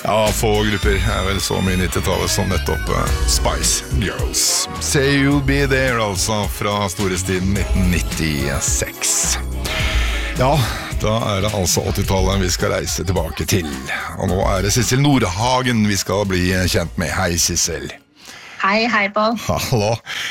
Ja, få grupper vel så mye 90-tallet som nettopp Spice Girls. Say You'll Be There, altså, fra storhetstiden 1996. Ja, da det altså 80-tallet vi skal reise tilbake til. Og nå det Sissel Nordhagen vi skal bli kjent med. Hei, Sissel. Hei, Paul. Hallo.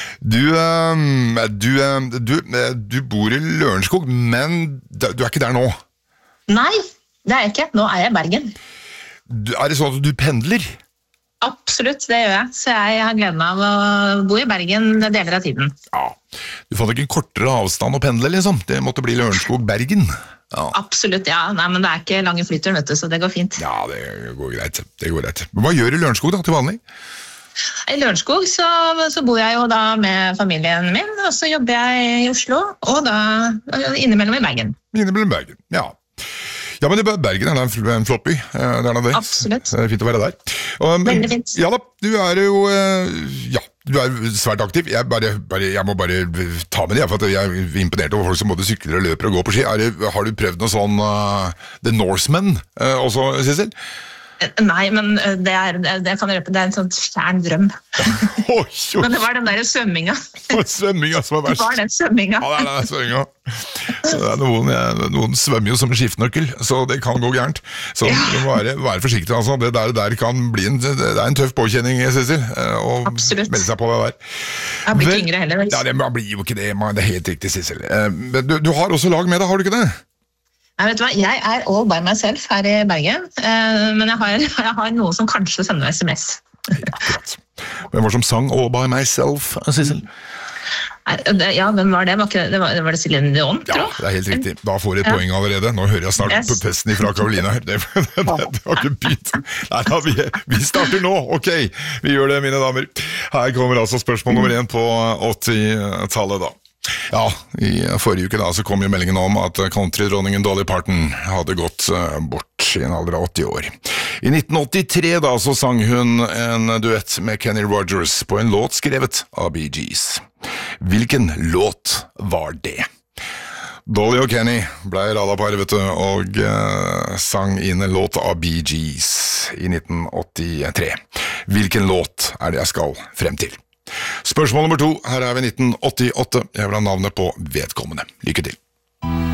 Du bor i Lørenskog, men du ikke der nå? Nei, det jeg ikke. Nå jeg i Bergen. Det sånn at du pendler? Absolutt, det gjør jeg. Så jeg har gleden av å bo i Bergen deler av tiden. Ja, du fant ikke en kortere avstand å pendle, liksom? Det måtte bli Lørenskog-Bergen. Ja. Absolutt, ja. Nei, men det ikke lange flyturen, vet du, så det går fint. Ja, det går greit. Men hva gjør du i Lørenskog da, til vanlig? I Lørenskog så bor jeg jo da med familien min, og så jobber jeg i Oslo, og da innimellom i Bergen. Innimellom Bergen, ja. Ja, men Bergen en flott by. Det det. Absolutt. Det fint å være der. Veldig fint. Ja da, du jo du svært aktiv. Jeg må bare ta med det, for at jeg imponert over folk som både sykler og løper og går på ski. Har du prøvd noe sånn The Norseman også, Sissel? Nei, men det kan jeg røpe, det en sånn fjern drøm. Men det var den der svømminga. Svømminga som verst. Det var den svømminga. Ja, det svømminga. Noen svømmer jo som en skiftenøkkel, så det kan gå gærent. Så du må være forsiktig, altså. Det der kan bli det en tøff påkjenning, Sissel, å melde seg på det der. Jeg blir ikke yngre heller. Ja, det blir jo ikke det, det helt riktig, Sissel. Du har også lag med deg, har du ikke det? Nei, vet du hva? Jeg all by myself her i Bergen, men jeg har noen som kanskje sender SMS. Akkurat. Hvem var som sang All by myself, Sissel? Ja, hvem var det? Var det Celine Dion, tror jeg? Ja, det helt riktig. Da får jeg et poeng allerede. Nå hører jeg snart på testen fra Karolina her. Det har ikke bytt. Nei, vi starter nå, ok. Vi gjør det, mine damer. Her kommer altså spørsmål nummer 1 på 80-tallet da. Ja, i forrige uke da så kom jo meldingen om at country-dronningen Dolly Parton hadde gått bort i en alder av 80 år. I 1983 da så sang hun en duett med Kenny Rogers på en låt skrevet av Bee Gees. Hvilken låt var det? Dolly og Kenny ble radarpar, vet du, og sang inn en låt av Bee Gees i 1983. Hvilken låt det jeg skal frem til? Spørsmål nummer 2, her vi 1988. Jeg vil ha navnet på vedkommende. Lykke til.